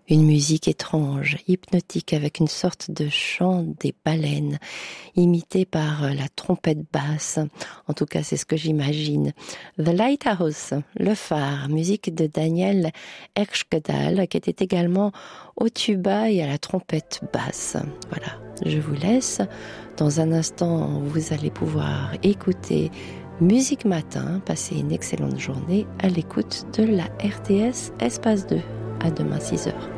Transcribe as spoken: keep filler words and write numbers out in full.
Une musique étrange, hypnotique, avec une sorte de chant des baleines, imité par la trompette basse. En tout cas, c'est ce que j'imagine. The Lighthouse, le phare, musique de Daniel Erschkedal, qui était également au tuba et à la trompette basse. Voilà, je vous laisse. Dans un instant, vous allez pouvoir écouter Musique Matin. Passez une excellente journée à l'écoute de la R T S Espace deux. À demain six heures.